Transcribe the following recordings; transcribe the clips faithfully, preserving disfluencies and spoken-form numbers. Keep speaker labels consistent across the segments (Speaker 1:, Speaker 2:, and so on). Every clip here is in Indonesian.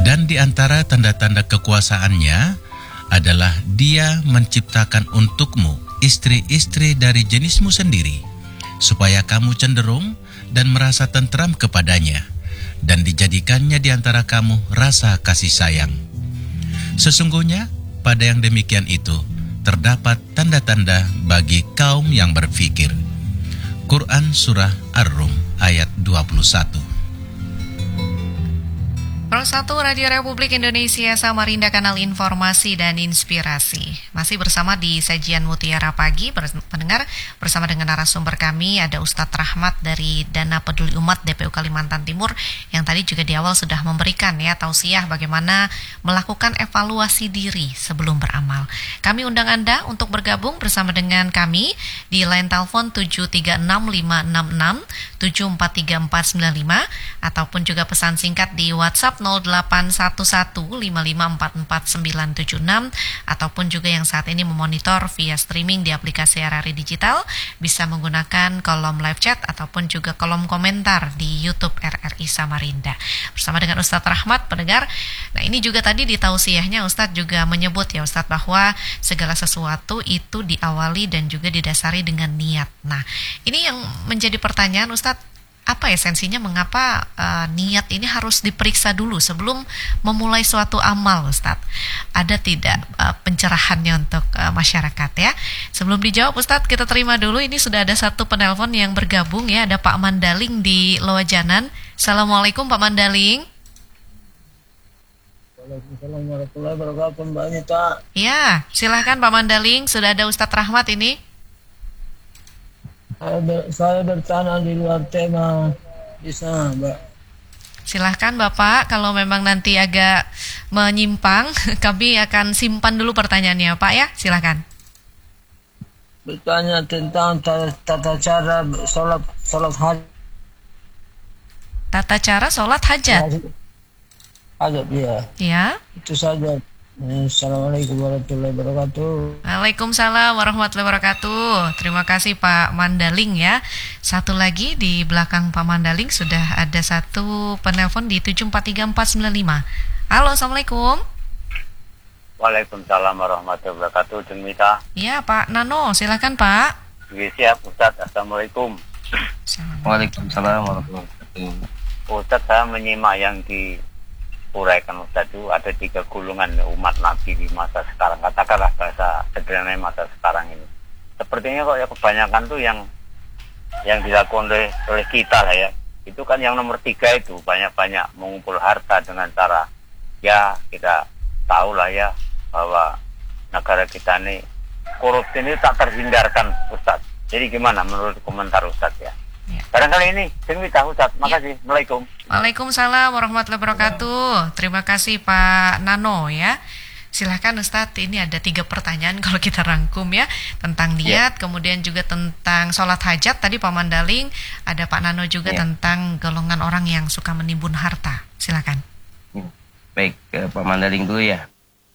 Speaker 1: Dan di antara tanda-tanda kekuasaannya adalah Dia menciptakan untukmu istri-istri dari jenismu sendiri, supaya kamu cenderung dan merasa tentram kepadanya, dan dijadikannya di antara kamu rasa kasih sayang. Sesungguhnya pada yang demikian itu terdapat tanda-tanda bagi kaum yang berfikir. Quran Surah Ar-Rum ayat dua puluh satu.
Speaker 2: Pro satu Radio Republik Indonesia Samarinda, kanal informasi dan inspirasi. Masih bersama di sajian Mutiara Pagi, pendengar, bersama dengan narasumber kami ada Ustadz Rahmat dari Dana Peduli Umat D P U Kalimantan Timur, yang tadi juga di awal sudah memberikan ya tausiah bagaimana melakukan evaluasi diri sebelum beramal. Kami undang Anda untuk bergabung bersama dengan kami di line telepon tujuh tiga enam lima enam enam tujuh empat tiga empat sembilan lima ataupun juga pesan singkat di WhatsApp nol delapan satu satu lima lima empat empat sembilan tujuh enam, ataupun juga yang saat ini memonitor via streaming di aplikasi R R I Digital bisa menggunakan kolom live chat ataupun juga kolom komentar di YouTube R R I Samarinda bersama dengan Ustadz Rahmat, pendengar. Nah, ini juga tadi di tausiahnya Ustadz juga menyebut ya Ustadz bahwa segala sesuatu itu diawali dan juga didasari dengan niat. Nah, ini yang menjadi pertanyaan Ustadz, apa esensinya mengapa uh, niat ini harus diperiksa dulu sebelum memulai suatu amal, Ustadz? Ada tidak uh, pencerahannya untuk uh, masyarakat ya? Sebelum dijawab Ustadz, kita terima dulu, ini sudah ada satu penelpon yang bergabung ya, ada Pak Mandaling di Loajanan. Assalamualaikum Pak Mandaling.
Speaker 3: Waalaikumsalam warahmatullahi wabarakatuh, Mbak Anita.
Speaker 2: Ya, silahkan Pak Mandaling, sudah ada Ustadz Rahmat ini.
Speaker 3: Saya, ber, saya bertanya di luar tema bisa, Mbak.
Speaker 2: Silahkan Bapak, kalau memang nanti agak menyimpang, kami akan simpan dulu pertanyaannya Pak ya, silahkan.
Speaker 3: Bertanya tentang tata, tata cara sholat sholat hajat.
Speaker 2: Tata cara sholat hajat.
Speaker 3: Hajat ya.
Speaker 2: Ya.
Speaker 3: Itu saja. Assalamualaikum warahmatullahi wabarakatuh.
Speaker 2: Waalaikumsalam warahmatullahi wabarakatuh. Terima kasih Pak Mandaling ya. Satu lagi di belakang Pak Mandaling sudah ada satu penelpon di tujuh empat tiga empat sembilan lima. Halo, Assalamualaikum.
Speaker 4: Waalaikumsalam warahmatullahi wabarakatuh. Jumita.
Speaker 2: Ya Pak Nano, silakan Pak.
Speaker 4: Siap Ustaz. Assalamualaikum.
Speaker 5: Waalaikumsalam warahmatullahi wabarakatuh.
Speaker 4: Ustaz, saya menyimak yang di uraikan Ustaz itu ada tiga golongan umat Nabi di masa sekarang, katakanlah bahasa sederhana masa sekarang ini. Sepertinya kok ya kebanyakan tuh yang yang dilakukan oleh, oleh kita lah ya, itu kan yang nomor tiga itu banyak-banyak mengumpul harta dengan cara, ya kita tahu lah ya bahwa negara kita ini korupsi ini tak terhindarkan Ustaz. Jadi gimana menurut komentar Ustaz ya? Ya. Barangkali ini demi tahu Ustaz. Makasih. Ya. Assalamualaikum.
Speaker 2: Waalaikumsalam warahmatullahi wabarakatuh. Terima kasih Pak Nano ya. Silahkan Ustadz, ini ada tiga pertanyaan kalau kita rangkum ya, tentang niat, ya. Kemudian juga tentang sholat hajat tadi Pak Mandaling, ada Pak Nano juga ya. Tentang golongan orang yang suka menimbun harta. Silakan.
Speaker 5: Baik, eh, Pak Mandaling dulu ya.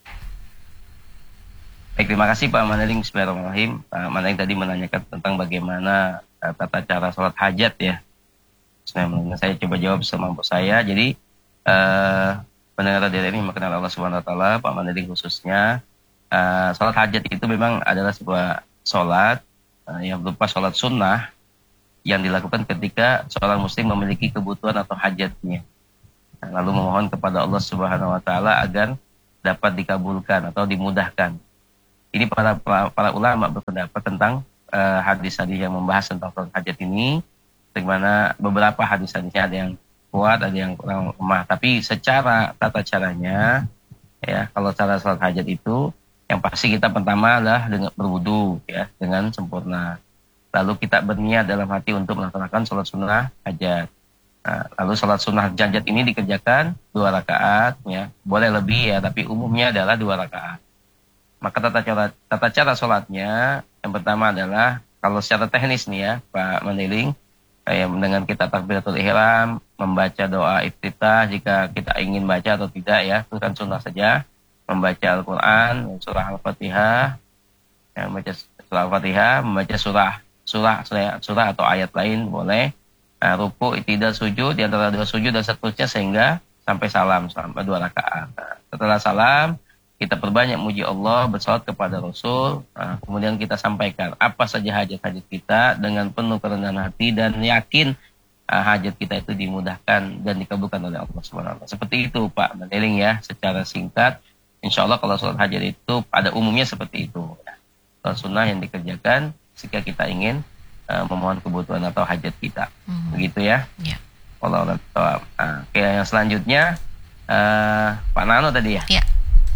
Speaker 5: Baik, terima kasih Pak Mandaling. Bismillahirrahmanirrahim. Pak Mandaling tadi menanyakan tentang bagaimana tata cara sholat hajat ya. Nah, saya coba jawab semampu saya. Jadi uh, pendengar radio ini mengenal Allah Subhanahu Wa Taala, Pak Mandaling khususnya, uh, sholat hajat itu memang adalah sebuah sholat uh, yang berupa sholat sunnah yang dilakukan ketika seorang muslim memiliki kebutuhan atau hajatnya, nah, lalu memohon kepada Allah Subhanahu Wa Taala agar dapat dikabulkan atau dimudahkan. Ini para para, para ulama berpendapat tentang Uh, hadis-hadis yang membahas tentang sholat hajat ini, di mana beberapa hadis-hadisnya ada yang kuat, ada yang kurang lemah. Tapi secara tata caranya, ya kalau cara sholat hajat itu, yang pasti kita pertama adalah dengan berwudu, ya dengan sempurna. Lalu kita berniat dalam hati untuk melaksanakan sholat sunnah hajat. Nah, lalu sholat sunnah hajat ini dikerjakan dua rakaat, ya boleh lebih ya, tapi umumnya adalah dua rakaat. Maka tata cara tata cara sholatnya yang pertama adalah kalau secara teknis nih ya Pak Mandaling, kayak dengan kita takbiratul ihram, membaca doa iftitah jika kita ingin baca atau tidak ya, itu kan sunnah saja. Membaca Al-Quran, surah Al-Fatihah, ya, membaca surah Al-Fatihah, membaca surah surah surah, surah atau ayat lain boleh. Nah, ruku, iktidal, sujud di antara dua sujud dan seterusnya sehingga sampai salam selama dua rakaat. Nah, setelah salam, kita perbanyak muji Allah, bersalawat kepada Rasul. Nah, kemudian kita sampaikan apa saja hajat-hajat kita dengan penuh kerendahan hati dan yakin uh, hajat kita itu dimudahkan dan dikabulkan oleh Allah subhanahu wa taala. Seperti itu Pak Mandeling ya, secara singkat. Insya Allah kalau sholat hajat itu pada umumnya seperti itu. Sholat sunnah yang dikerjakan jika kita ingin uh, memohon kebutuhan atau hajat kita. Hmm. Begitu ya. Ya. Allah Allah. Nah, oke, yang selanjutnya uh, Pak Nano tadi ya. Ya.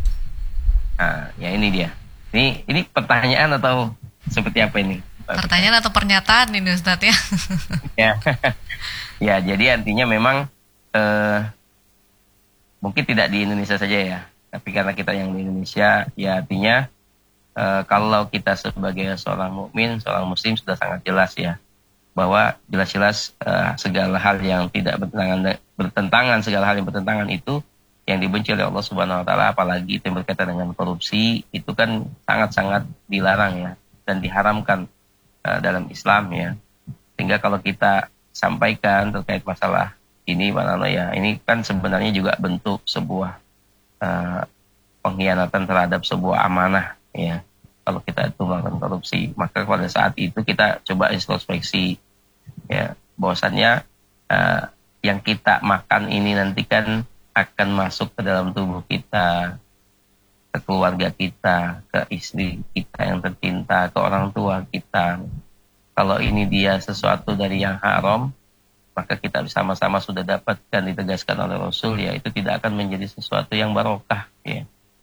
Speaker 5: Nah, ya ini dia. Ini ini pertanyaan atau seperti apa ini?
Speaker 2: Pertanyaan atau pernyataan ini Ustadz ya?
Speaker 5: Ya, ya jadi artinya memang eh, mungkin tidak di Indonesia saja ya, tapi karena kita yang di Indonesia, ya artinya eh, kalau kita sebagai seorang mukmin, seorang muslim sudah sangat jelas ya, bahwa jelas-jelas eh, segala hal yang tidak bertentangan, bertentangan segala hal yang bertentangan itu yang dibenci oleh Allah Subhanahu wa taala, apalagi itu yang berkaitan dengan korupsi, itu kan sangat-sangat dilarang ya dan diharamkan uh, dalam Islam ya. Sehingga kalau kita sampaikan terkait masalah ini Pak Nano ya, ini kan sebenarnya juga bentuk sebuah uh, pengkhianatan terhadap sebuah amanah ya. Kalau kita itu melakukan korupsi, maka pada saat itu kita coba introspeksi ya, bahwasannya uh, yang kita makan ini nanti kan akan masuk ke dalam tubuh kita, ke keluarga kita, ke istri kita yang tercinta, ke orang tua kita. Kalau ini dia sesuatu dari yang haram, maka kita bersama-sama sudah dapatkan ditegaskan oleh Rasul, ya itu tidak akan menjadi sesuatu yang barokah. Ya.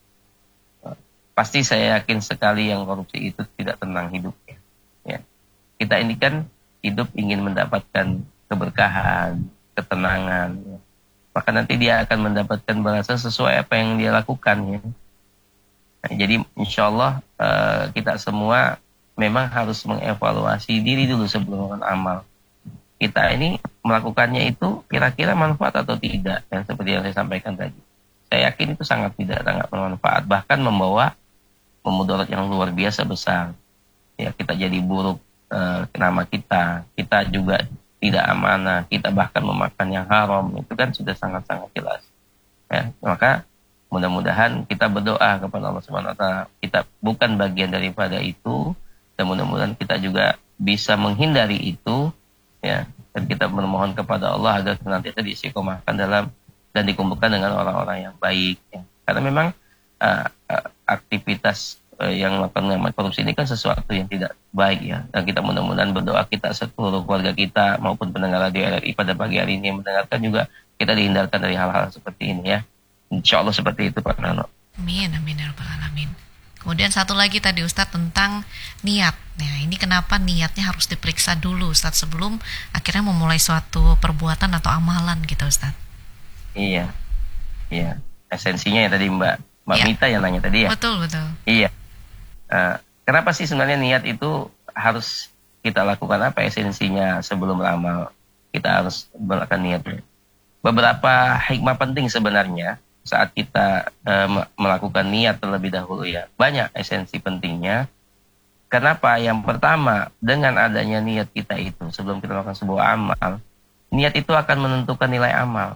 Speaker 5: Pasti saya yakin sekali yang korupsi itu tidak tenang hidupnya. Ya. Kita ini kan hidup ingin mendapatkan keberkahan, ketenangan, ya. Maka nanti dia akan mendapatkan balasan sesuai apa yang dia lakukan ya. Nah, jadi insya Allah uh, kita semua memang harus mengevaluasi diri dulu sebelum melakukan amal. Kita ini melakukannya itu kira-kira manfaat atau tidak, yang seperti yang saya sampaikan tadi. Saya yakin itu sangat tidak sangat bermanfaat, bahkan membawa memudarat yang luar biasa besar. Ya, kita jadi buruk uh, nama kita, kita juga tidak amanah, kita bahkan memakan yang haram, itu kan sudah sangat-sangat jelas. Ya, maka mudah-mudahan kita berdoa kepada Allah Subhanahu wa taala, kita bukan bagian daripada itu, dan mudah-mudahan kita juga bisa menghindari itu, ya, dan kita memohon kepada Allah agar senantiasa diistiqomahkan dalam dan dikumpulkan dengan orang-orang yang baik. Ya. Karena memang uh, uh, aktivitas yang melakukan korupsi ini kan sesuatu yang tidak baik ya. Dan kita mudah-mudahan berdoa kita seluruh keluarga kita maupun pendengar radio R R I pada pagi hari ini yang mendengarkan juga kita dihindarkan dari hal-hal seperti ini ya. Insya Allah seperti itu Pak Nano.
Speaker 2: Amin, amin ya rabbal alamin. Kemudian satu lagi tadi Ustadz tentang niat. Nah ini kenapa niatnya harus diperiksa dulu Ustadz sebelum akhirnya memulai suatu perbuatan atau amalan gitu Ustadz.
Speaker 5: Iya, iya. Esensinya ya tadi Mbak Mbak ya. Mita yang nanya tadi ya.
Speaker 2: Betul betul.
Speaker 5: Iya. Uh, kenapa sih sebenarnya niat itu harus kita lakukan, apa esensinya sebelum beramal kita harus melakukan niat? Beberapa hikmah penting sebenarnya saat kita uh, melakukan niat terlebih dahulu ya. Banyak esensi pentingnya. Kenapa? Yang pertama, dengan adanya niat kita itu sebelum kita melakukan sebuah amal, niat itu akan menentukan nilai amal.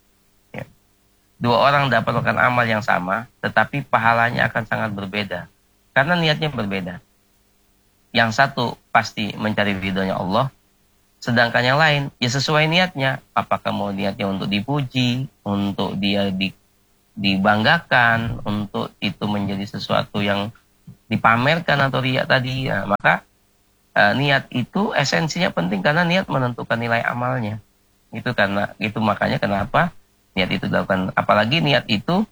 Speaker 5: Ya. Dua orang dapat melakukan amal yang sama, tetapi pahalanya akan sangat berbeda. Karena niatnya berbeda. Yang satu pasti mencari ridhonya Allah, sedangkan yang lain ya sesuai niatnya. Apakah mau niatnya untuk dipuji, untuk dia di, dibanggakan, untuk itu menjadi sesuatu yang dipamerkan atau riya tadi. Ya, maka uh, niat itu esensinya penting karena niat menentukan nilai amalnya. Itu karena itu makanya kenapa niat itu dilakukan. Apalagi niat itu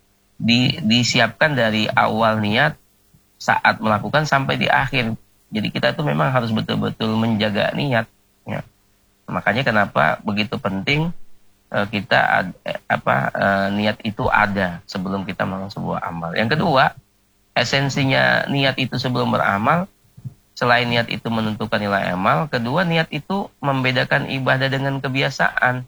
Speaker 5: di, disiapkan dari awal niat saat melakukan sampai di akhir. Jadi kita itu memang harus betul-betul menjaga niat. Ya. Makanya kenapa begitu penting uh, kita ad, eh, apa uh, niat itu ada sebelum kita melakukan sebuah amal. Yang kedua, esensinya niat itu sebelum beramal, selain niat itu menentukan nilai amal, kedua niat itu membedakan ibadah dengan kebiasaan.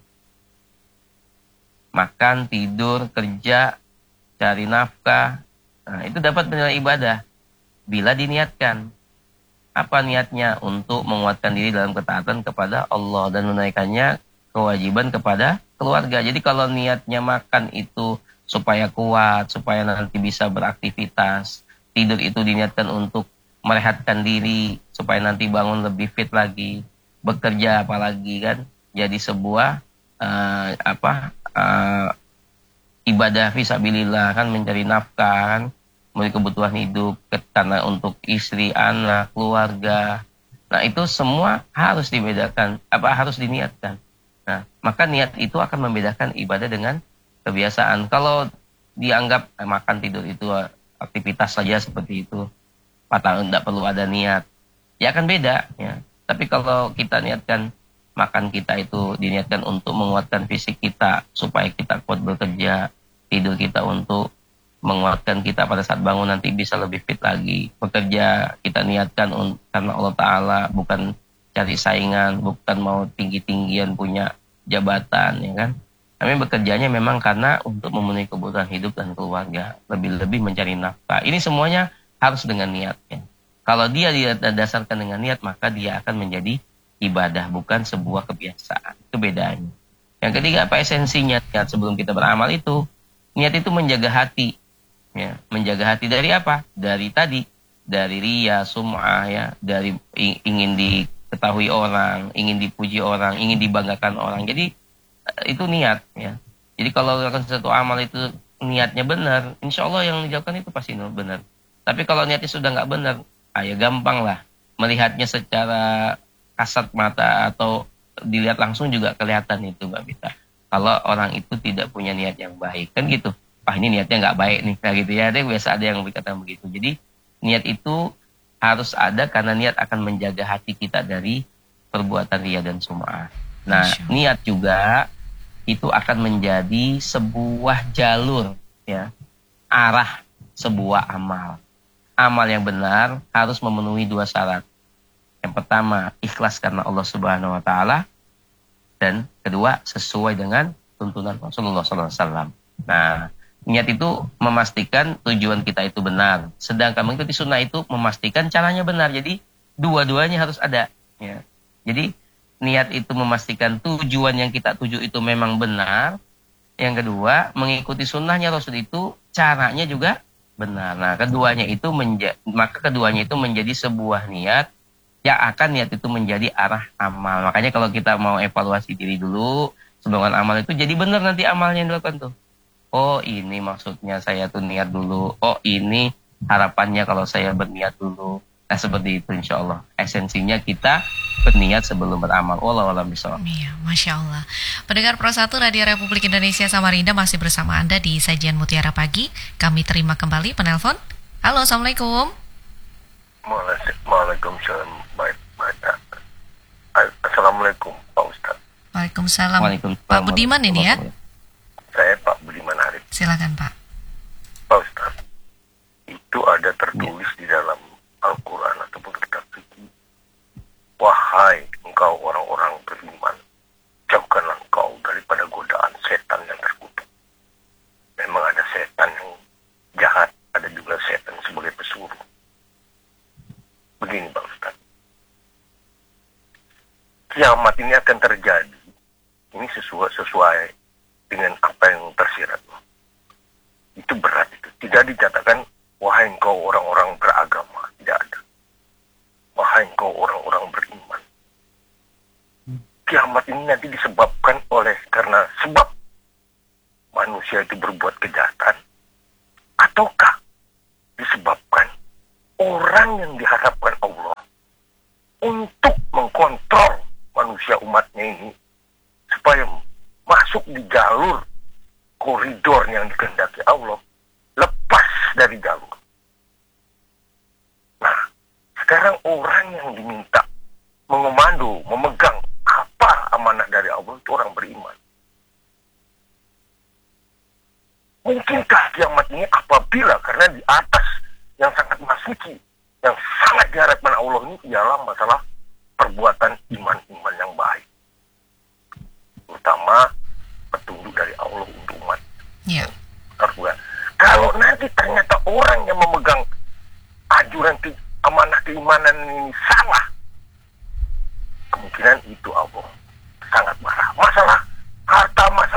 Speaker 5: Makan, tidur, kerja, cari nafkah, nah, itu dapat menilai ibadah bila diniatkan. Apa niatnya? Untuk menguatkan diri dalam ketaatan kepada Allah dan menunaikannya kewajiban kepada keluarga. Jadi kalau niatnya makan itu supaya kuat, supaya nanti bisa beraktivitas, tidur itu diniatkan untuk merehatkan diri, supaya nanti bangun lebih fit lagi, bekerja apalagi kan, jadi sebuah uh, apa uh, ibadah fisabilillah kan, mencari nafkah kan, memenuhi kebutuhan hidup karena untuk istri, anak, keluarga. Nah itu semua harus dibedakan, apa harus diniatkan. Nah maka niat itu akan membedakan ibadah dengan kebiasaan. Kalau dianggap eh, makan tidur itu aktivitas saja seperti itu, patah tidak perlu ada niat, ya akan beda ya. Tapi kalau kita niatkan makan kita itu diniatkan untuk menguatkan fisik kita supaya kita kuat bekerja, tidur kita untuk menguatkan kita pada saat bangun nanti bisa lebih fit lagi, bekerja kita niatkan un- karena Allah Ta'ala, bukan cari saingan, bukan mau tinggi-tinggian punya jabatan ya kan. Kami bekerjanya memang karena untuk memenuhi kebutuhan hidup dan keluarga, lebih-lebih mencari nafkah. Ini semuanya harus dengan niatnya. Kalau dia didasarkan dengan niat, maka dia akan menjadi ibadah, bukan sebuah kebiasaan. Itu bedanya. Yang ketiga, apa esensinya niat sebelum kita beramal itu? Niat itu menjaga hati. Ya, menjaga hati dari apa? Dari tadi, dari riya, sum'ah ya, dari ingin diketahui orang, ingin dipuji orang, ingin dibanggakan orang. Jadi itu niat ya. Jadi kalau melakukan satu amal itu niatnya benar, insya Allah yang dilakukan itu pasti benar. Tapi kalau niatnya sudah nggak benar, ayo gampang lah melihatnya secara kasat mata atau dilihat langsung juga kelihatan itu Mbak Mita. Kalau orang itu tidak punya niat yang baik kan gitu. Wah ini niatnya nggak baik nih kayak gitu ya. Ada biasa ada yang berkata begitu. Jadi niat itu harus ada karena niat akan menjaga hati kita dari perbuatan riya dan sum'ah. Nah niat juga itu akan menjadi sebuah jalur ya, arah sebuah amal. Amal yang benar harus memenuhi dua syarat. Yang pertama, ikhlas karena Allah Subhanahu wa taala, dan kedua, sesuai dengan tuntunan Rasulullah sallallahu alaihi wasallam. Nah, niat itu memastikan tujuan kita itu benar. Sedangkan mengikuti sunnah itu memastikan caranya benar. Jadi, dua-duanya harus ada ya. Jadi, niat itu memastikan tujuan yang kita tuju itu memang benar. Yang kedua, mengikuti sunnahnya Rasul itu caranya juga benar. Nah, keduanya itu menja- maka keduanya itu menjadi sebuah niat yang akan niat itu menjadi arah amal. Makanya kalau kita mau evaluasi diri dulu sebelum amal itu jadi benar nanti amalnya yang dilakukan tuh. Oh, ini maksudnya saya tuh niat dulu. Oh, ini harapannya kalau saya berniat dulu. Nah, seperti itu insya Allah. Esensinya kita berniat sebelum beramal. Wallahu a'lam bishawab.
Speaker 2: Iya, Masya Allah. Pendengar Pro satu Radio Republik Indonesia Samarinda masih bersama Anda di Sajian Mutiara Pagi. Kami terima kembali penelpon. Halo, Assalamualaikum.
Speaker 6: Waalaikumsalam. Baik, baik. Assalamualaikum, Pak Ustaz.
Speaker 2: Waalaikumsalam.
Speaker 5: Waalaikumsalam.
Speaker 2: Pak Budiman ini ya?
Speaker 6: Saya Pak Budiman Arif.
Speaker 2: Silakan Pak.
Speaker 6: Pak Ustaz, itu ada tertulis ya di dalam Al-Quran ataupun kitab fikih. Wahai engkau orang-orang beriman, jauhkanlah engkau daripada godaan setan yang terkutuk. Memang ada setan yang jahat, ada juga setan sebagai pesuruh. Begini Pak Ustaz, kiamat ini akan terjadi. Ini sesuai, sesuai dengan apa yang tersirat. Itu berat itu. Tidak dikatakan wahai engkau orang-orang beragama. Tidak ada. Wahai engkau orang-orang beriman. Kiamat ini nanti disebabkan oleh karena sebab manusia itu berbuat kejahatan, ataukah disebabkan orang yang diharapkan Allah untuk mengkontrol manusia umatnya ini supaya masuk di jalur koridor yang dikehendaki Allah, lepas dari jalur. Nah, sekarang orang yang diminta mengomando, memegang apa amanah dari Allah itu orang beriman. Mungkinkah kiamat ini apabila karena di atas yang sangat masuki, yang sangat diharapkan Allah ini ialah masalah perbuatan iman-iman yang baik, terutama petunjuk dari Allah untuk umat.
Speaker 2: Ya.
Speaker 6: Kalau nanti ternyata orang yang memegang ajuran ke, amanah keimanan ini salah, kemungkinan itu Allah sangat marah. Masalah harta, masalah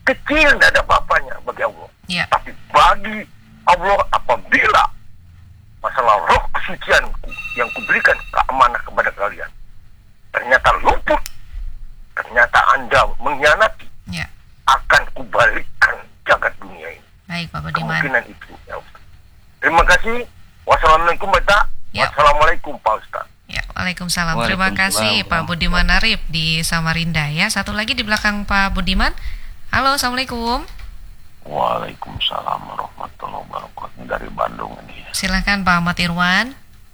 Speaker 6: kecil, tidak ada apa-apanya bagi Allah.
Speaker 2: Ya.
Speaker 6: Tapi bagi Allah, apabila masalah roh kesucianku yang kuberikan keamanan kepada kalian ternyata luput, ternyata Anda mengkhianati,
Speaker 2: Ya.
Speaker 6: akan kubalikkan jagat dunia ini.
Speaker 2: Baik, Pak Budiman.
Speaker 6: Kemungkinan itu, ya Ustaz. Terima kasih. Wassalamualaikum Bapak.
Speaker 2: Ya.
Speaker 6: Wassalamualaikum Pak Ustaz.
Speaker 2: Ya, Waalaikumsalam. Terima
Speaker 5: Waalaikumsalam.
Speaker 2: kasih Pak Budiman Arif di Samarinda ya. Satu lagi di belakang Pak Budiman. Halo, Assalamualaikum.
Speaker 6: Waalaikumsalam warahmatullahi wabarakatuh dari Bandung ini.
Speaker 2: Silahkan Pak Ahmad Irwan.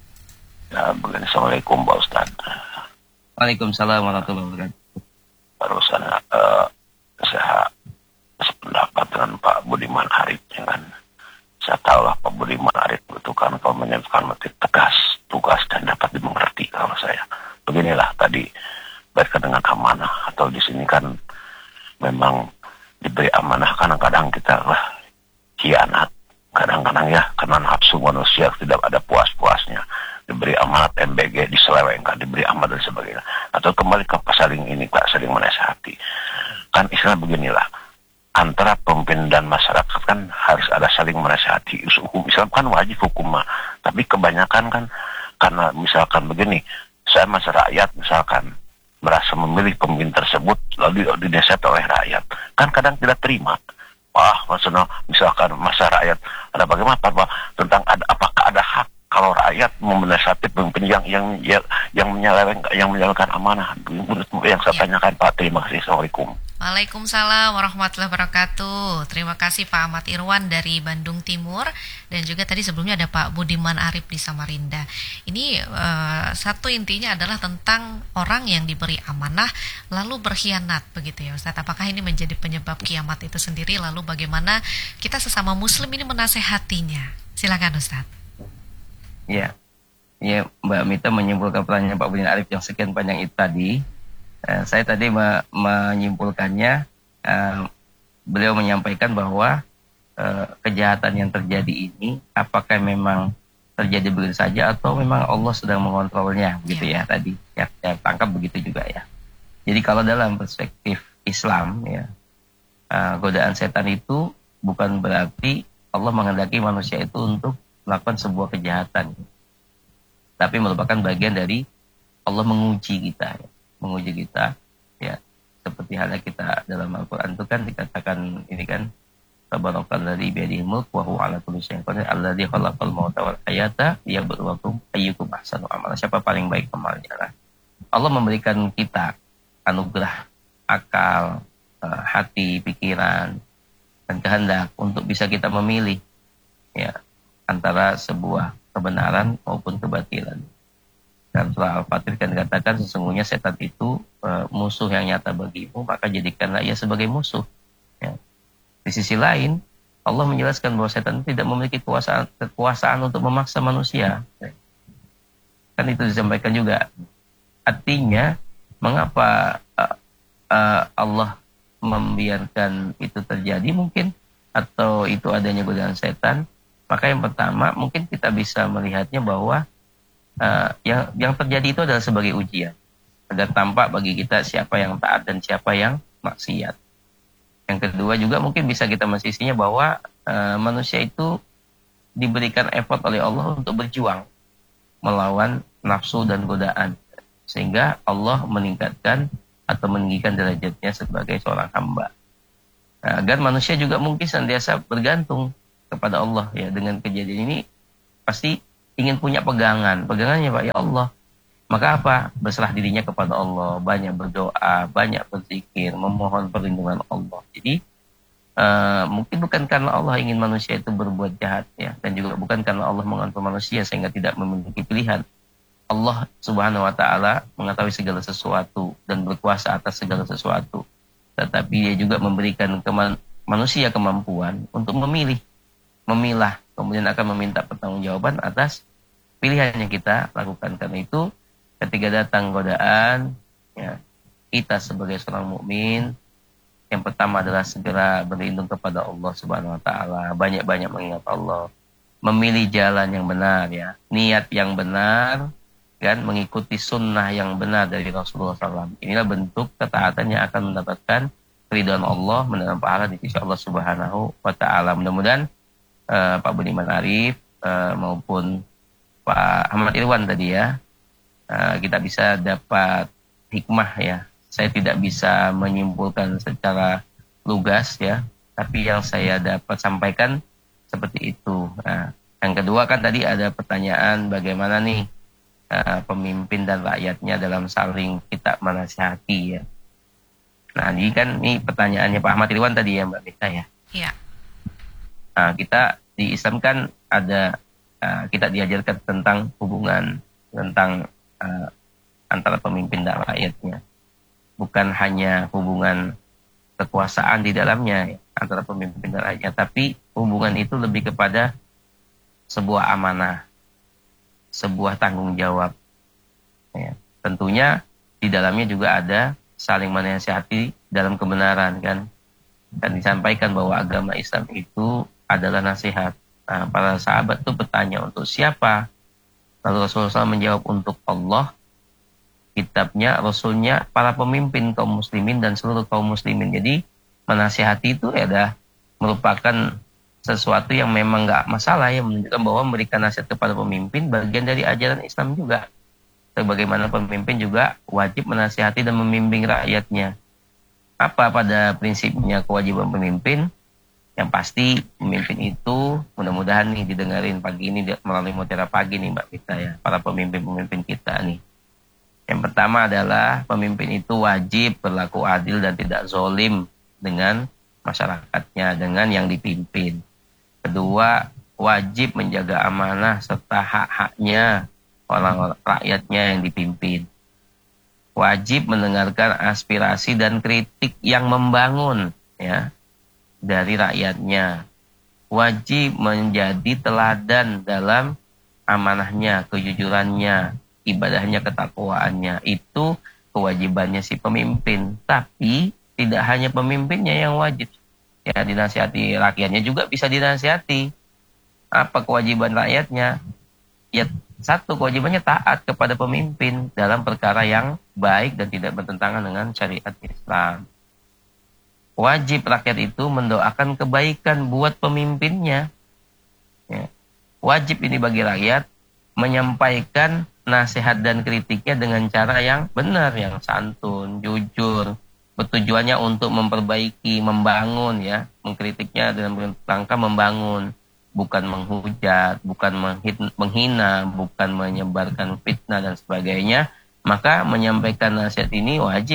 Speaker 6: Ya, begini. Assalamualaikum Pak Ustaz.
Speaker 5: Waalaikumsalam warahmatullahi wabarakatuh.
Speaker 6: Barusan uh, saya sependapat dengan Pak Budiman Arif, ya kan. Saya tahu lah Pak Budiman Arif itu kan kalau menyebutkan motif tegas, tugas dan dapat dimengerti kalau saya. Beginilah tadi berkaitan dengan amanah, atau di sini kan memang diberi amanah, kadang-kadang kita lah khianat, kadang-kadang ya karena nafsu manusia tidak ada puas-puasnya, diberi amanat M B G diselewengkan, diberi amanat dan sebagainya, atau kembali ke saling ini Pak, saling menasihati. Kan istilah beginilah, antara pemimpin dan masyarakat kan harus ada saling menasihati. Hukum Islam kan wajib hukum mah, tapi kebanyakan kan karena misalkan begini, saya masa rakyat misalkan merasa memilih pemimpin tersebut lalu dinasihati oleh rakyat, kan kadang tidak terima. Wah, maksudnya misalkan masa rakyat ada bagaimana Pak tentang ada, apakah ada hak kalau rakyat menasihati pemimpin yang yang yang yang menyelewengkan yang menyalahkan amanah. Yang saya tanyakan Pak. Terima kasih. Assalamualaikum.
Speaker 2: Waalaikumsalam warahmatullahi wabarakatuh. Terima kasih Pak Ahmad Irwan dari Bandung Timur. Dan juga tadi sebelumnya ada Pak Budiman Arif di Samarinda. Ini uh, satu intinya adalah tentang orang yang diberi amanah lalu berkhianat, begitu ya Ustaz. Apakah ini menjadi penyebab kiamat itu sendiri? Lalu bagaimana kita sesama muslim ini menasehatinya? Silakan Ustaz.
Speaker 5: Ya, ya Mbak Mita menyimpulkan pertanyaan Pak Budiman Arif yang sekian panjang itu tadi. Uh, saya tadi me- menyimpulkannya, uh, beliau menyampaikan bahwa uh, kejahatan yang terjadi ini apakah memang terjadi begitu saja atau memang Allah sedang mengontrolnya, gitu ya, ya tadi. Ya, ya tangkap begitu juga ya. Jadi kalau dalam perspektif Islam ya, uh, godaan setan itu bukan berarti Allah menghendaki manusia itu untuk melakukan sebuah kejahatan, tapi merupakan bagian dari Allah menguji kita ya. menguji kita ya, seperti halnya kita dalam Al-Qur'an itu kan dikatakan ini kan tabarakalladzii biyadihil mulk wa huwa 'ala kulli syai'in qadir alladzi khalaqal mauta wal hayata liyabluwakum ayyukum ahsanu amala. Siapa paling baik amalnya lah. Allah memberikan kita anugerah akal, hati, pikiran dan kehendak untuk bisa kita memilih ya antara sebuah kebenaran maupun kebatilan. Dan surah Al-Fatir kan dikatakan sesungguhnya setan itu e, musuh yang nyata bagimu, maka jadikanlah ia sebagai musuh. Ya. Di sisi lain, Allah menjelaskan bahwa setan tidak memiliki kekuasaan, kekuasaan untuk memaksa manusia. Ya. Kan itu disampaikan juga. Artinya, mengapa e, e, Allah membiarkan itu terjadi mungkin, atau itu adanya godaan setan? Maka yang pertama, mungkin kita bisa melihatnya bahwa Uh, yang yang terjadi itu adalah sebagai ujian agar tampak bagi kita siapa yang taat dan siapa yang maksiat. Yang kedua juga mungkin bisa kita mensisinya bahwa uh, manusia itu diberikan effort oleh Allah untuk berjuang melawan nafsu dan godaan, sehingga Allah meningkatkan atau meninggikan derajatnya sebagai seorang hamba. Nah, agar manusia juga mungkin senantiasa bergantung kepada Allah ya. Dengan kejadian ini pasti ingin punya pegangan, pegangannya Pak ya Allah. Maka apa? Berserah dirinya kepada Allah, banyak berdoa, banyak berzikir, memohon perlindungan Allah. Jadi uh, mungkin bukan karena Allah ingin manusia itu berbuat jahat ya, dan juga bukan karena Allah mengatur manusia sehingga tidak memiliki pilihan. Allah Subhanahu wa taala mengetahui segala sesuatu dan berkuasa atas segala sesuatu. Tetapi Dia juga memberikan keman- manusia kemampuan untuk memilih, memilah, kemudian akan meminta pertanggungjawaban atas pilihan yang kita lakukan. Karena itu ketika datang godaan ya, kita sebagai seorang mukmin yang pertama adalah segera berlindung kepada Allah Subhanahu wa taala, banyak-banyak mengingat Allah, memilih jalan yang benar ya, niat yang benar kan, mengikuti sunnah yang benar dari Rasulullah shallallahu alaihi wasallam. Inilah bentuk ketaatan yang akan mendapatkan keridhaan Allah, mendapat pahala di sisi Allah Subhanahu wa taala. Mudah-mudahan uh, Pak Budiman Arif uh, maupun Pak Ahmad Irwan tadi ya, uh, kita bisa dapat hikmah ya. Saya tidak bisa menyimpulkan secara lugas ya, tapi yang saya dapat sampaikan seperti itu. Nah, yang kedua kan tadi ada pertanyaan bagaimana nih uh, pemimpin dan rakyatnya dalam saling kita menasihati ya. Nah, ini kan ini pertanyaannya Pak Ahmad Irwan tadi ya Mbak Mita ya.
Speaker 2: Iya.
Speaker 5: Nah, kita di Islam kan ada uh, kita diajarkan tentang hubungan tentang uh, antara pemimpin dan rakyatnya. Bukan hanya hubungan kekuasaan di dalamnya ya, antara pemimpin dan rakyatnya, tapi hubungan itu lebih kepada sebuah amanah, sebuah tanggung jawab. Ya, tentunya di dalamnya juga ada saling menasihati dalam kebenaran kan, dan disampaikan bahwa agama Islam itu adalah nasihat. Nah, para sahabat itu bertanya untuk siapa? Lalu Rasulullah shallallahu alaihi wasallam menjawab untuk Allah, kitabnya, Rasulnya, para pemimpin kaum muslimin dan seluruh kaum muslimin. Jadi menasihati itu adalah merupakan sesuatu yang memang nggak masalah ya, menunjukkan bahwa memberikan nasihat kepada pemimpin bagian dari ajaran Islam juga. Sebagaimana pemimpin juga wajib menasihati dan membimbing rakyatnya. Apa pada prinsipnya kewajiban pemimpin? Yang pasti pemimpin itu mudah-mudahan nih didengarin pagi ini melalui Mutiara Pagi nih Mbak Mita ya, para pemimpin-pemimpin kita nih. Yang pertama adalah pemimpin itu wajib berlaku adil dan tidak zalim dengan masyarakatnya, dengan yang dipimpin. Kedua, wajib menjaga amanah serta hak-haknya orang rakyatnya yang dipimpin. Wajib mendengarkan aspirasi dan kritik yang membangun ya dari rakyatnya. Wajib menjadi teladan dalam amanahnya, kejujurannya, ibadahnya, ketakwaannya. Itu kewajibannya si pemimpin. Tapi tidak hanya pemimpinnya yang wajib ya dinasihati, rakyatnya juga bisa dinasihati. Apa kewajiban rakyatnya? Ya, satu, kewajibannya taat kepada pemimpin dalam perkara yang baik dan tidak bertentangan dengan syariat Islam. Wajib rakyat itu mendoakan kebaikan buat pemimpinnya. Ya. Wajib ini bagi rakyat menyampaikan nasihat dan kritiknya dengan cara yang benar, yang santun, jujur, bertujuannya untuk memperbaiki, membangun ya, mengkritiknya dengan rangka membangun. Bukan menghujat, bukan menghina, bukan menyebarkan fitnah dan sebagainya. Maka menyampaikan nasihat ini wajib,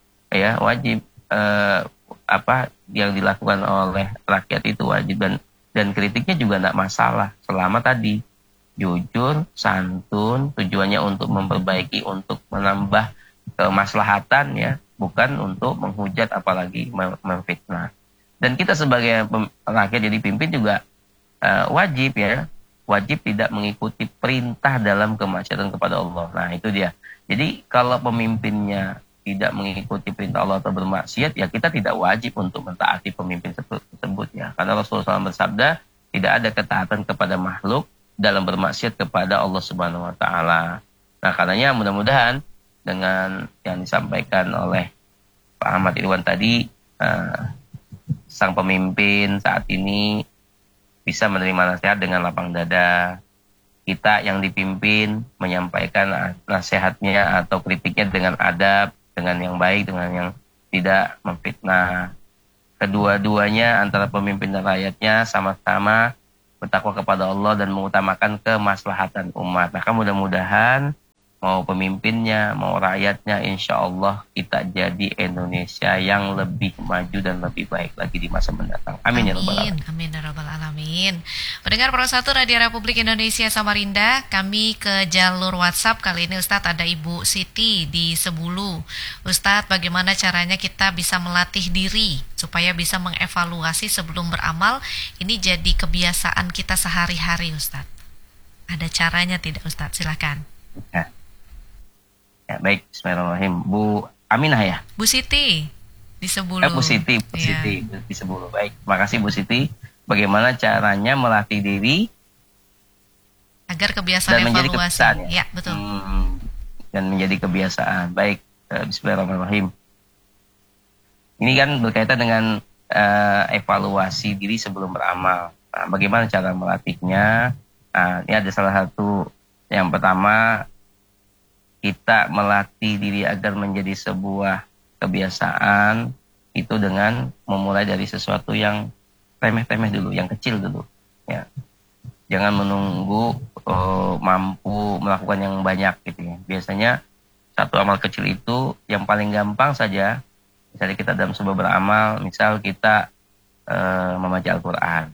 Speaker 5: ya wajib eh, apa yang dilakukan oleh rakyat itu wajib, dan dan kritiknya juga tidak masalah selama tadi jujur, santun, tujuannya untuk memperbaiki, untuk menambah kemaslahatan ya, bukan untuk menghujat apalagi memfitnah. Dan kita sebagai rakyat jadi pimpin juga Uh, wajib ya, wajib tidak mengikuti perintah dalam kemaksiatan kepada Allah. Nah itu dia. Jadi kalau pemimpinnya tidak mengikuti perintah Allah atau bermaksiat, ya kita tidak wajib untuk mentaati pemimpin tersebut ya. Karena Rasulullah shallallahu alaihi wasallam bersabda, tidak ada ketaatan kepada makhluk dalam bermaksiat kepada Allah Subhanahu Wa Taala. Nah karenanya mudah-mudahan dengan yang disampaikan oleh Pak Ahmad Irwan tadi, uh, sang pemimpin saat ini bisa menerima nasihat dengan lapang dada. Kita yang dipimpin menyampaikan nasihatnya atau kritiknya dengan adab, dengan yang baik, dengan yang tidak memfitnah. Kedua-duanya antara pemimpin dan rakyatnya sama-sama bertakwa kepada Allah dan mengutamakan kemaslahatan umat. Maka mudah-mudahan mau pemimpinnya, mau rakyatnya, insya Allah kita jadi Indonesia yang lebih maju dan lebih baik lagi di masa mendatang. Amin, ya rabbal alamin.
Speaker 2: Amin ya rabbal alamin. Pendengar Pro satu Radio Republik Indonesia Samarinda, kami ke jalur WhatsApp. Kali ini Ustadz ada Ibu Siti di Sebulu. Ustadz, bagaimana caranya kita bisa melatih diri supaya bisa mengevaluasi sebelum beramal? Ini jadi kebiasaan kita sehari-hari, Ustadz. Ada caranya tidak, Ustadz? Silakan.
Speaker 5: Ya. Ya, baik, bismillahirrahmanirrahim. Bu Aminah ya?
Speaker 2: Bu Siti di Sebulu.
Speaker 5: Eh, Bu Siti, Bu
Speaker 2: ya.
Speaker 5: Siti di Sebulu. Baik, makasih Bu Siti. Bagaimana caranya melatih diri
Speaker 2: agar kebiasaan
Speaker 5: dan menjadi
Speaker 2: evaluasi?
Speaker 5: kebiasaan ya?
Speaker 2: Ya, betul.
Speaker 5: Hmm, dan menjadi kebiasaan. Baik, eh, bismillahirrahmanirrahim. Ini kan berkaitan dengan uh, evaluasi diri sebelum beramal. Nah, bagaimana cara melatihnya? Nah, ini ada salah satu yang pertama, kita melatih diri agar menjadi sebuah kebiasaan itu dengan memulai dari sesuatu yang remeh-temeh dulu, yang kecil dulu. Ya. Jangan menunggu uh, mampu melakukan yang banyak gitu ya. Biasanya satu amal kecil itu yang paling gampang saja. Misalnya kita dalam sebuah beramal, misal kita uh, membaca Al-Quran.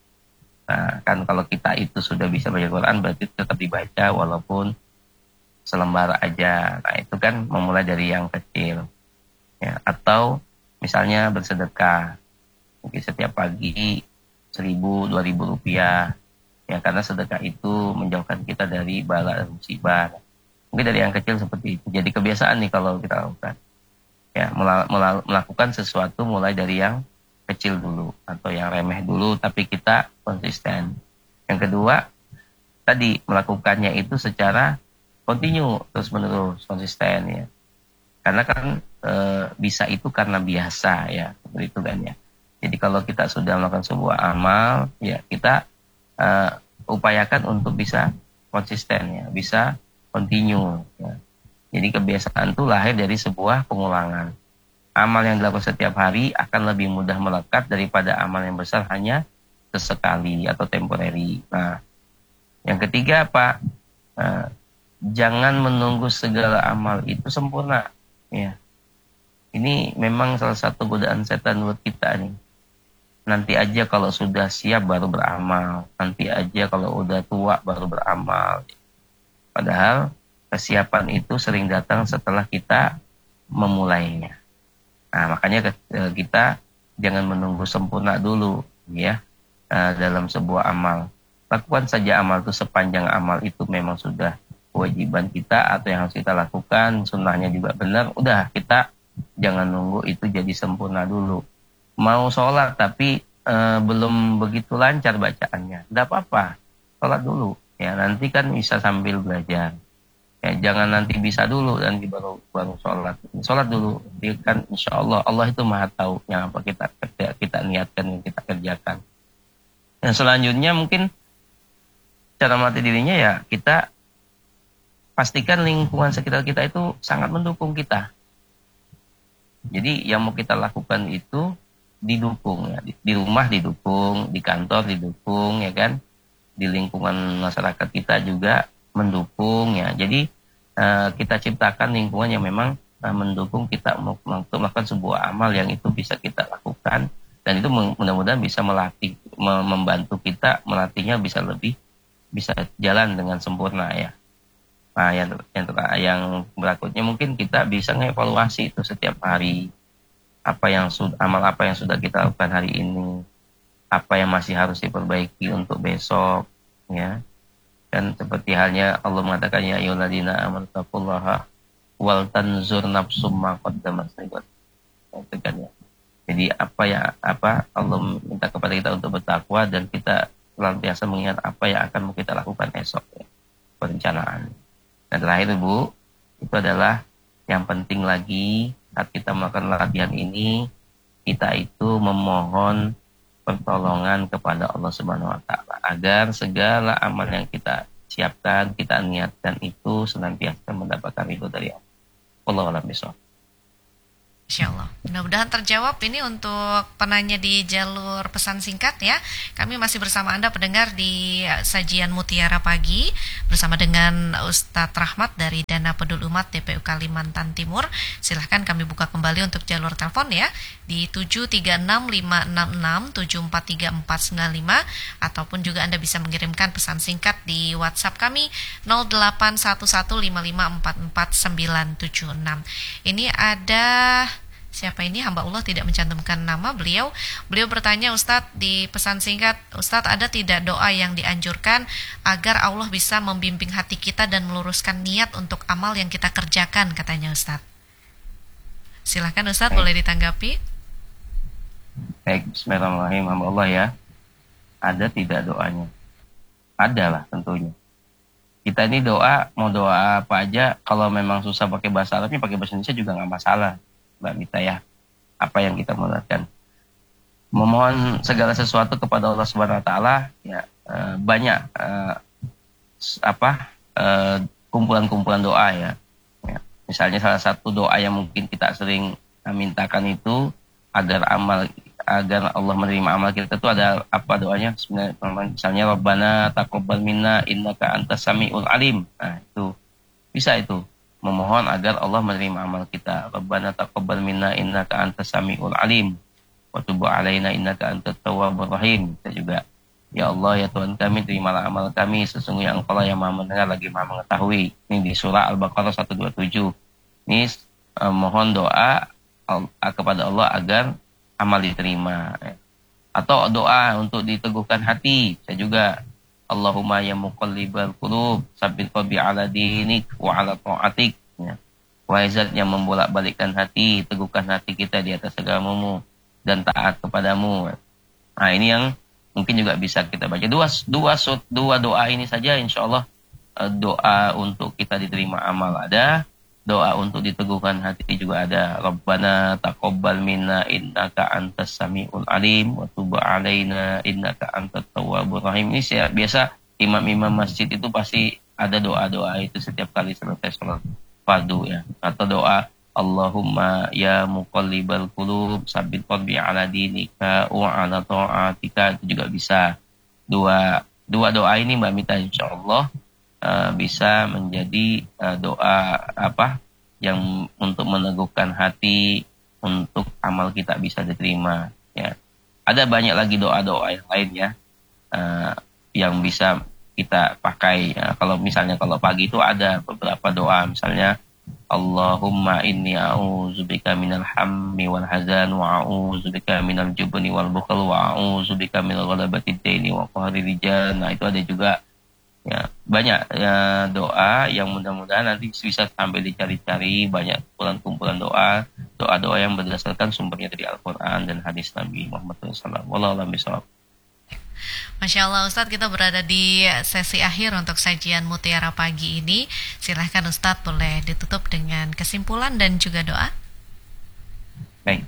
Speaker 5: Nah, kan kalau kita itu sudah bisa baca Al-Quran, berarti tetap dibaca walaupun selembar aja. Nah, itu kan memulai dari yang kecil. Ya, atau misalnya bersedekah. Mungkin setiap pagi seribu, dua ribu rupiah. Ya, karena sedekah itu menjauhkan kita dari bala dan musibah. Mungkin dari yang kecil seperti itu. Jadi kebiasaan nih kalau kita lakukan. Ya, melakukan sesuatu mulai dari yang kecil dulu atau yang remeh dulu, tapi kita konsisten. Yang kedua, tadi melakukannya itu secara kontinu, terus menerus, konsisten ya. Karena kan e, bisa itu karena biasa ya, seperti itu kan ya. Jadi kalau kita sudah melakukan sebuah amal, ya kita e, upayakan untuk bisa konsisten ya, bisa kontinu ya. Jadi kebiasaan itu lahir dari sebuah pengulangan. Amal yang dilakukan setiap hari akan lebih mudah melekat daripada amal yang besar hanya sesekali atau temporary. Nah, yang ketiga apa? Nah, jangan menunggu segala amal itu sempurna. Ya, ini memang salah satu godaan setan buat kita nih. Nanti aja kalau sudah siap baru beramal. Nanti aja kalau udah tua baru beramal. Padahal kesiapan itu sering datang setelah kita memulainya. Nah, makanya kita jangan menunggu sempurna dulu ya dalam sebuah amal. Lakukan saja amal itu sepanjang amal itu memang sudah kewajiban kita atau yang harus kita lakukan, sunnahnya juga benar. Udah, kita jangan nunggu itu jadi sempurna dulu. Mau sholat tapi e, belum begitu lancar bacaannya, tidak apa-apa, sholat dulu. Ya, nanti kan bisa sambil belajar. Ya, jangan nanti bisa dulu dan baru baru sholat. Sholat dulu, dia kan insya Allah Allah itu maha tahu yang apa kita kita, kita niatkan, yang kita kerjakan. Dan selanjutnya mungkin cara melatih dirinya ya kita pastikan lingkungan sekitar kita itu sangat mendukung kita. Jadi yang mau kita lakukan itu didukung ya. Di rumah didukung, di kantor didukung ya kan. Di lingkungan masyarakat kita juga mendukung ya. Jadi uh, kita ciptakan lingkungan yang memang uh, mendukung kita untuk melakukan sebuah amal yang itu bisa kita lakukan, dan itu mudah-mudahan bisa melatih, membantu kita melatihnya bisa lebih bisa jalan dengan sempurna ya. Nah, yang yang, yang berikutnya mungkin kita bisa mengevaluasi itu setiap hari, apa yang sudah amal apa yang sudah kita lakukan hari ini, apa yang masih harus diperbaiki untuk besok ya. Dan seperti halnya Allah mengatakan ya ayyuhalladzina amanu taqullaha wal tanzur nafsum ma qaddamat lighad. Ya. Jadi apa ya apa Allah minta kepada kita untuk bertakwa dan kita senantiasa mengingat apa yang akan kita lakukan esok ya. Perencanaan. Dan terakhir Bu, itu adalah yang penting lagi saat kita melakukan latihan ini, kita itu memohon pertolongan kepada Allah Subhanahu wa taala agar segala amal yang kita siapkan, kita niatkan itu senantiasa mendapatkan ridho dari Allah. Wallahu a'lam bishawab.
Speaker 2: Insyaallah. Mudah-mudahan terjawab ini untuk penanya di jalur pesan singkat ya. Kami masih bersama Anda pendengar di sajian Mutiara Pagi bersama dengan Ustadz Rahmat dari Dana Peduli Umat D P U Kalimantan Timur. Silahkan kami buka kembali untuk jalur telepon ya di tujuh tiga enam lima enam enam tujuh empat tiga empat sembilan lima, ataupun juga Anda bisa mengirimkan pesan singkat di WhatsApp kami nol delapan satu satu lima lima empat empat sembilan tujuh enam. Ini ada siapa ini, hamba Allah tidak mencantumkan nama beliau. Beliau bertanya, Ustadz, di pesan singkat, Ustadz, ada tidak doa yang dianjurkan agar Allah bisa membimbing hati kita dan meluruskan niat untuk amal yang kita kerjakan, katanya Ustadz. Silahkan Ustadz, boleh ditanggapi.
Speaker 5: Baik, bismillahirrahmanirrahim, hamba Allah ya. Ada tidak doanya? Ada lah tentunya. Kita ini doa, mau doa apa aja, kalau memang susah pakai bahasa Arabnya, pakai bahasa Indonesia juga nggak masalah, Mbak Mita ya. apa yang kita muratkan. Memohon segala sesuatu kepada Allah Subhanahu wa taala ya, uh, banyak uh, apa uh, kumpulan-kumpulan doa ya. ya. Misalnya salah satu doa yang mungkin kita sering mintakan itu agar amal agar Allah menerima amal kita itu ada apa doanya sebenarnya, misalnya Rabbana taqabbal minna innaka antas samiul alim. Nah, itu bisa itu memohon agar Allah menerima amal kita. Rabbana taqabbal minna innaka antas samiul alim wa tub alaina innaka antat tawwabur rahim. Kita juga, ya Allah ya Tuhan kami, terimalah amal kami, sesungguhnya Engkau lah yang Maha mendengar lagi Maha mengetahui. Ini di surah Al-Baqarah seratus dua puluh tujuh. Ini uh, mohon doa uh, kepada Allah agar amal diterima. Atau doa untuk diteguhkan hati. Saya juga, Allahumma ya muqallibal qulub, tsabbit qalbi ala dinik wa ala ta'atik. Ya. Wahai Zat yang membolak-balikkan hati, teguhkan hati kita di atas agamamu dan taat kepadamu. Nah, ini yang mungkin juga bisa kita baca. Dua dua dua doa ini saja, insya Allah doa untuk kita diterima amal ada, doa untuk diteguhkan hati juga ada. Rabbana taqabbal minna innaka antas samiul alim wa tub alaina innaka antat tawwabur rahim. Ini saya, biasa imam-imam masjid itu pasti ada doa-doa itu setiap kali selesai sholat fardu ya. Atau doa Allahumma ya muqallibal qulub tsabbit qalbi ala dinika wa ala ta'atika, itu juga bisa. Dua dua doa ini Mbak Mita insyaallah uh, bisa menjadi uh, doa apa yang untuk meneguhkan hati untuk amal kita bisa diterima ya. Ada banyak lagi doa-doa yang lain ya uh, yang bisa kita pakai ya. Kalau misalnya kalau pagi itu ada beberapa doa, misalnya Allahumma inni a'udzubika minal hammi wal hazan wa a'udzubika minal jubni wal bukhl wa a'udzubika minal ghalabatid daini wa qahri rijal. Nah, itu ada juga ya, banyak ya, doa yang mudah-mudahan nanti bisa sampai dicari-cari, banyak kumpulan-kumpulan doa, doa-doa yang berdasarkan sumbernya dari Al-Qur'an dan hadis Nabi Muhammad sallallahu alaihi wasallam. Wallahu a'lam bishawab.
Speaker 2: Masya Allah Ustadz, kita berada di sesi akhir untuk sajian Mutiara pagi ini. Silahkan Ustadz, boleh ditutup dengan kesimpulan dan juga doa.
Speaker 5: Baik.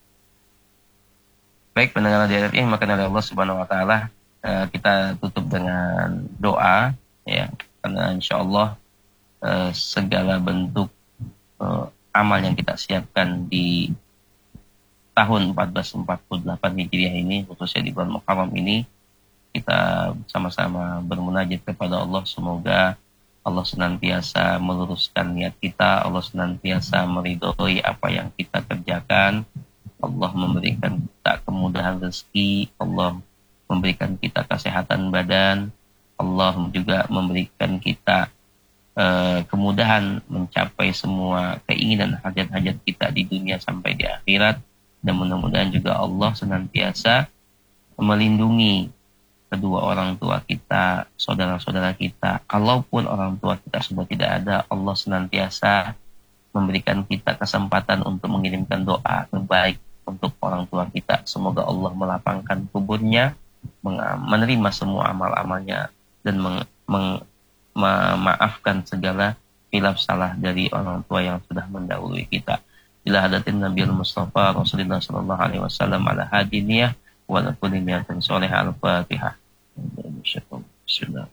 Speaker 5: Baik pendengar di R F I maka dari Allah Subhanahu wa taala, kita tutup dengan doa ya, karena insya Allah segala bentuk amal yang kita siapkan di tahun empat belas empat puluh delapan Hijriah ini, khususnya di bulan Muharram ini, kita sama-sama bermunajat kepada Allah. Semoga Allah senantiasa meluruskan niat kita, Allah senantiasa meridhoi apa yang kita kerjakan, Allah memberikan kita kemudahan rezeki, Allah memberikan kita kesehatan badan, Allah juga memberikan kita uh, kemudahan mencapai semua keinginan hajat-hajat kita di dunia sampai di akhirat. Dan mudah-mudahan juga Allah senantiasa melindungi kedua orang tua kita, saudara-saudara kita. Kalaupun orang tua kita sudah tidak ada, Allah senantiasa memberikan kita kesempatan untuk mengirimkan doa terbaik untuk orang tua kita. Semoga Allah melapangkan kuburnya, menerima semua amal-amalnya, dan meng, meng, memaafkan segala khilaf salah dari orang tua yang sudah mendahului kita. Ila hadatin Nabi Mustafa Rasulullah sallallahu alaihi wasallam ala hadiniyah wa ala kulli niyatin sholihah. Al-Fatihah. Bismillah.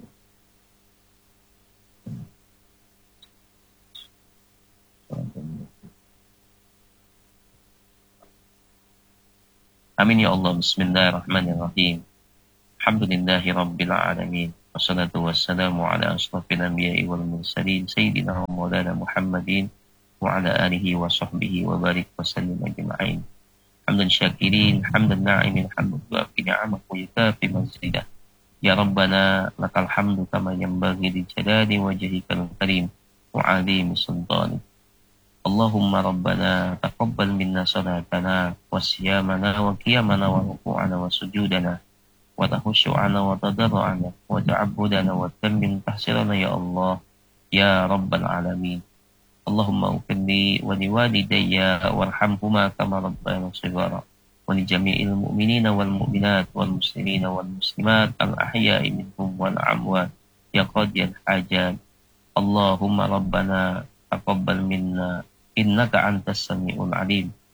Speaker 5: Amin ya Allah. Bismillahirrahmanirrahim. Alhamdulillahi rabbil alamin. Wassalatu wassalamu ala ashrafil anbiya'i wal mursalin sayyidina wa maulana Muhammadin wa ala alihi wa sahbihi wa barik wa sallim ajma'in. Hamdan syakirin, hamdan na'imin, hamdan tuafi ni'amah wa yukafi mazidah. Ya Rabbana lakal hamdu kama yanbaghi li jalali wajhikal karim wa 'azimi sultanik. Allahumma Rabbana taqabbal minna salatana wa siyamana wa qiyamana wa ruku'ana wa sujudana wa tahushu'ana wa tadarru'ana wa ta'abbudana wa tammim tahsirana ya Allah ya Rabbal alamin. Allahumma ufirli wa liwalidayya warhamhuma kama rabbayani shighara wa li jami'il mu'minina wal mu'minat wal muslimina wal muslimat al ahya'i minhum wal amwat ya qadiyal hajat. Allahumma Rabbana taqabbal minna innaka antas sami'ul alim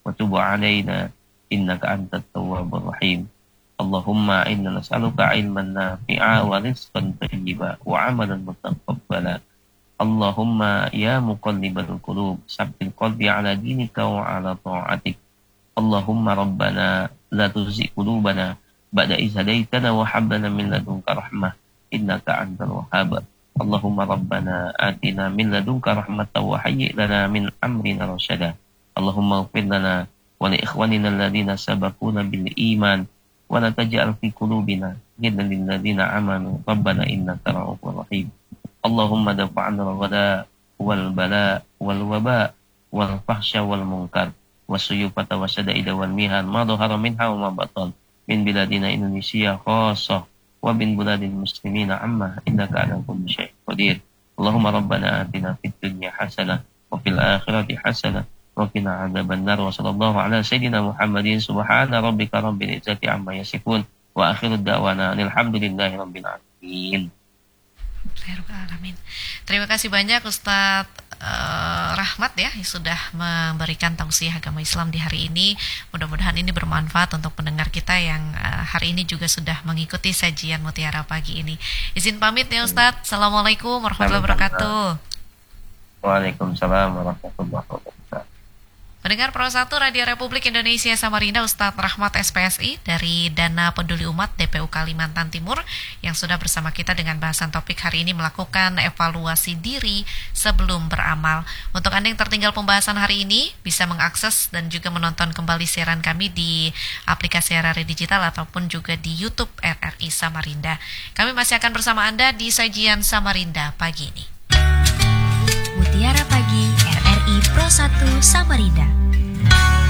Speaker 5: wa tub 'alaina innaka antat tawwabur rahim. Allahumma inna nas'aluka 'ilman nafi'a wa rizqan thayyiba wa 'amalan mutaqabbala. Allahumma ya muqallibal qulub tsabbit qalbi 'ala dinika wa 'ala ta'atik. Allahumma rabbana la tuzigh qulubana ba'da idh hadaitana wa hab lana min ladunka rahmah innaka antal wahhab. Allahumma rabbana atina min ladunka rahmatan wa hayyi' lana min amrina rasyada. Allahumma ighfir lana wa li ikhwanina alladhina sabaquna bil iman wa la taj'al fi qulubina ghillan lil ladzina amanu rabbana innaka ra'ufur rahim. Allahumma dafa'na al-ghada wal bala wal waba wal fahsya wal munkar wasuyufata wasadaida wal mihan ma dhahara minha wa ma batal min biladina Indonesia khassah wa bin biladil muslimina amma innaka ala kulli syai'in qadir. Allahumma rabbana atina fid dunya hasanah wa fil akhirati hasanah wa qina adzabannar. Wa sallallahu ala sayyidina Muhammadin subhana rabbika rabbil izzati amma yasifun wa akhiru da'wana alhamdulillahi rabbil alamin.
Speaker 2: Amin. Terima kasih banyak Ustadz uh, Rahmat ya yang sudah memberikan tausiah agama Islam di hari ini. Mudah-mudahan ini bermanfaat untuk pendengar kita yang uh, hari ini juga sudah mengikuti sajian Mutiara Pagi ini. Izin pamit ya Ustadz. Assalamualaikum warahmatullahi wabarakatuh.
Speaker 5: Waalaikumsalam warahmatullahi wabarakatuh.
Speaker 2: Pendengar Pro satu Radio Republik Indonesia Samarinda, Ustadz Rahmat S P S I dari Dana Peduli Umat D P U Kalimantan Timur yang sudah bersama kita dengan bahasan topik hari ini melakukan evaluasi diri sebelum beramal. Untuk Anda yang tertinggal pembahasan hari ini bisa mengakses dan juga menonton kembali siaran kami di aplikasi R R I Digital ataupun juga di YouTube R R I Samarinda. Kami masih akan bersama Anda di sajian Samarinda pagi ini.
Speaker 7: Mutiara Pagi R R I Pro satu Samarinda.